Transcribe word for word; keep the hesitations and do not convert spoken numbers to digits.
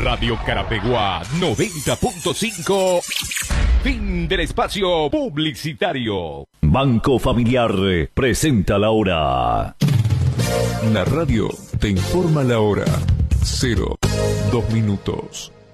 Radio Carapeguá noventa punto cinco. Fin del espacio publicitario. Banco Familiar presenta la hora. La radio te informa la hora. Cero, dos minutos.